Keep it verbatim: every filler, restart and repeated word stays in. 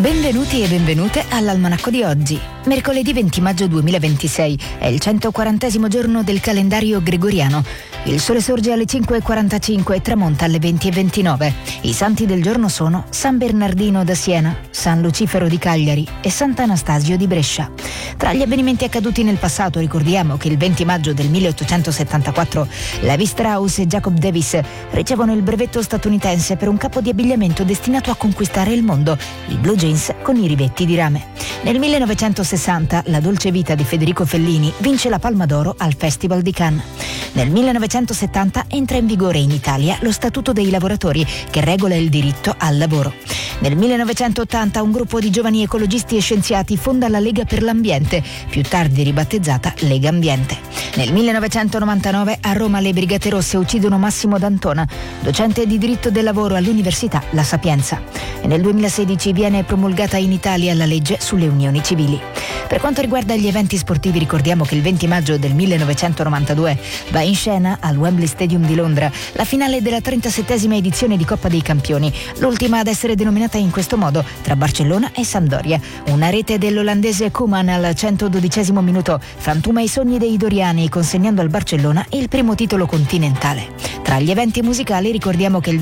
Benvenuti e benvenute all'Almanacco di oggi. Mercoledì venti maggio duemilaventisei è il centoquarantesimo giorno del calendario gregoriano. Il sole sorge alle cinque e quarantacinque e tramonta alle venti e ventinove. I santi del giorno sono San Bernardino da Siena, San Lucifero di Cagliari e Sant'Anastasio di Brescia. Tra gli avvenimenti accaduti nel passato ricordiamo che il venti maggio del milleottocentosettantaquattro Levi Strauss e Jacob Davis ricevono il brevetto statunitense per un capo di abbigliamento destinato a conquistare il mondo, il blue jeans con i rivetti di rame. Nel millenovecentosessanta La dolce vita di Federico Fellini vince la Palma d'Oro al Festival di Cannes. Nel millenovecentosettanta entra in vigore in Italia lo Statuto dei lavoratori che regola il diritto al lavoro. Nel millenovecentottanta un gruppo di giovani ecologisti e scienziati fonda la Lega per l'Ambiente, più tardi ribattezzata Lega Ambiente. Nel millenovecentonovantanove a Roma le Brigate Rosse uccidono Massimo D'Antona, docente di diritto del lavoro all'Università La Sapienza. E nel duemilasedici viene promulgata in Italia la legge sulle unioni civili. Per quanto riguarda gli eventi sportivi ricordiamo che il venti maggio del millenovecentonovantadue va in scena al Wembley Stadium di Londra la finale della trentasettesima edizione di Coppa dei Campioni, l'ultima ad essere denominata in questo modo tra Barcellona e Sampdoria. Una rete dell'olandese Koeman al centododicesimo minuto frantuma i sogni dei doriani consegnando al Barcellona il primo titolo continentale. Tra gli eventi musicali ricordiamo che il